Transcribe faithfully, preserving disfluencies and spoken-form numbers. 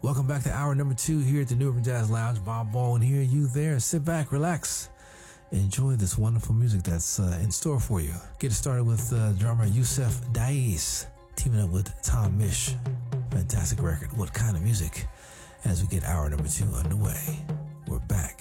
Welcome back to hour number two here at the New Urban Jazz Lounge. Bob Baldwin here, you there. Sit back, relax, enjoy this wonderful music that's uh, in store for you. Get it started with uh, drummer Yusef Dayes teaming up with Tom Misch. Fantastic record. What kind of music? As we get hour number two underway, we're back.